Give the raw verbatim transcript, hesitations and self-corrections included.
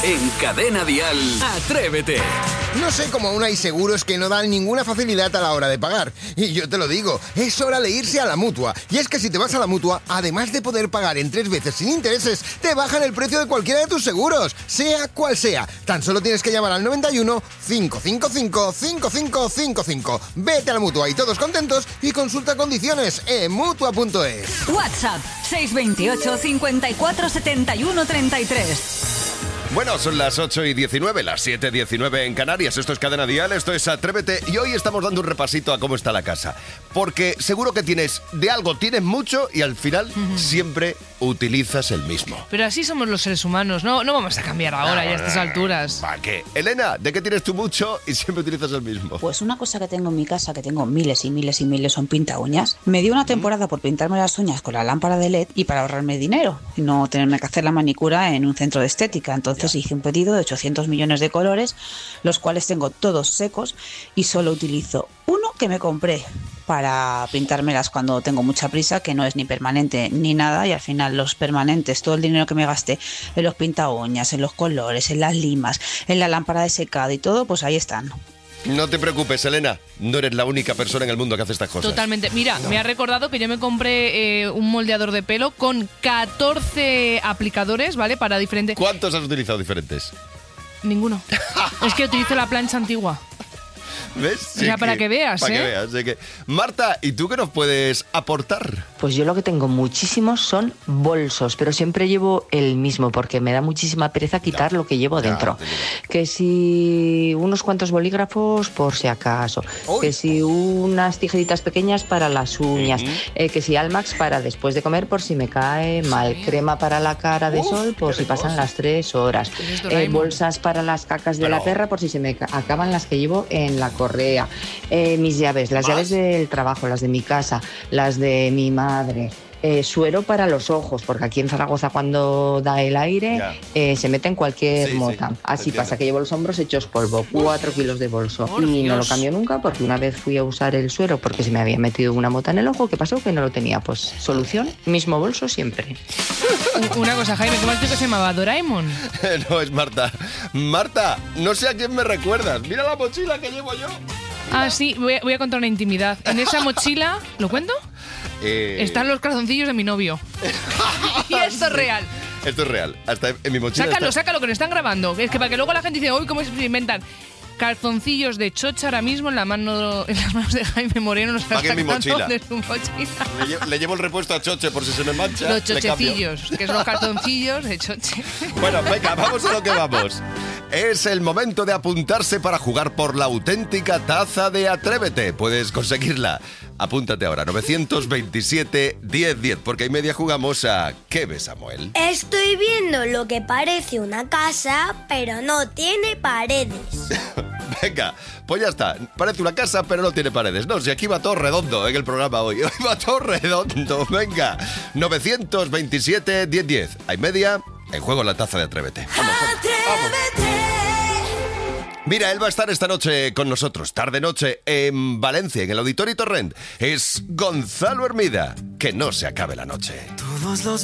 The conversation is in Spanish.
En Cadena Dial, Atrévete. No sé cómo aún hay seguros que no dan ninguna facilidad a la hora de pagar. Y yo te lo digo, es hora de irse a la Mutua. Y es que si te vas a la Mutua, además de poder pagar en tres veces sin intereses, te bajan el precio de cualquiera de tus seguros, sea cual sea. Tan solo tienes que llamar al noventa y uno, cinco cinco cinco, cinco cinco cinco cinco. Vete a la Mutua y todos contentos y consulta condiciones en mutua punto es. WhatsApp seis dos ocho, cinco cuatro, siete uno tres tres. Bueno, son las ocho y diecinueve, las siete y diecinueve en Canarias. Esto es Cadena Dial, esto es Atrévete. Y hoy estamos dando un repasito a cómo está la casa. Porque seguro que tienes, de algo tienes mucho y al final uh-huh. siempre utilizas el mismo. Pero así somos los seres humanos, no, no vamos a cambiar ahora no, ya a estas alturas. ¿Para qué? Elena, ¿de qué tienes tú mucho y siempre utilizas el mismo? Pues una cosa que tengo en mi casa, que tengo miles y miles y miles, son pinta uñas. Me dio una temporada por pintarme las uñas con la lámpara de L E D y para ahorrarme dinero y no tenerme que hacer la manicura en un centro de estética. Entonces ya. hice un pedido de ochocientos millones de colores, los cuales tengo todos secos y solo utilizo uno que me compré para pintármelas cuando tengo mucha prisa, que no es ni permanente ni nada, y al final los permanentes, todo el dinero que me gasté en los pinta uñas, en los colores, en las limas, en la lámpara de secado y todo, pues ahí están. No te preocupes, Elena, no eres la única persona en el mundo que hace estas cosas. Totalmente. Mira, no. me ha recordado que yo me compré eh, un moldeador de pelo con catorce aplicadores, ¿vale? Para diferentes... ¿Cuántos has utilizado diferentes? Ninguno. Es que utilizo la plancha antigua. ¿Ves? Sí, o sea, que, para que veas, para ¿eh? que veas. Sí que... Marta, ¿y tú qué nos puedes aportar? Pues yo lo que tengo muchísimos son bolsos, pero siempre llevo el mismo porque me da muchísima pereza quitar ya, lo que llevo ya, dentro. Que si unos cuantos bolígrafos por si acaso, Uy. que si unas tijeritas pequeñas para las uñas, uh-huh. eh, que si Almax para después de comer por si me cae mal, crema para la cara de Uf, sol por si ricos. pasan las tres horas, eh, bolsas para las cacas de pero... la perra por si se me acaban las que llevo en la correa, eh, mis llaves, las ¿Más? llaves del trabajo, las de mi casa, las de mi madre, eh, suero para los ojos, porque aquí en Zaragoza cuando da el aire eh, se mete en cualquier sí, mota. Sí, Así entiendo. Pasa que llevo los hombros hechos polvo, cuatro kilos de bolso Por y Dios. no lo cambio nunca porque una vez fui a usar el suero porque se me había metido una mota en el ojo. ¿Qué pasó? Que no lo tenía. Pues solución, mismo bolso siempre. Una cosa, Jaime, ¿cómo has dicho que se llamaba? ¿Doraemon? No, es Marta. Marta, no sé a quién me recuerdas. Mira la mochila que llevo yo. Ah, sí, voy a, voy a contar una intimidad. En esa mochila, ¿lo cuento? Eh... Están los calzoncillos de mi novio. Y esto es real. Esto es real. Hasta en mi mochila Sácalo, está... sácalo, que lo están grabando. Es que para que luego la gente dice, uy, ¿cómo se inventan? Calzoncillos de chocha ahora mismo en la mano, en las manos de Jaime Moreno. Nos está mi mochila. De su mochila. Le, llevo, le llevo el repuesto a Choche por si se me mancha. Los chochecillos, que son los calzoncillos de Choche. Bueno, venga, vamos a lo que vamos. Es el momento de apuntarse para jugar por la auténtica taza de Atrévete. Puedes conseguirla. Apúntate ahora, nueve veintisiete, diez diez, porque hay media jugamos a ¿Qué ves, Samuel? Estoy viendo lo que parece una casa, pero no tiene paredes. Venga, pues ya está. Parece una casa, pero no tiene paredes. No, si aquí va todo redondo en el programa hoy. Hoy va todo redondo. Venga, nueve veintisiete, diez diez. Hay media, en juego la taza de Atrévete. Vamos, vamos. Atrévete. Mira, él va a estar esta noche con nosotros, tarde-noche, en Valencia, en el Auditorio Torrent. Es Gonzalo Hermida. Que no se acabe la noche. Todos los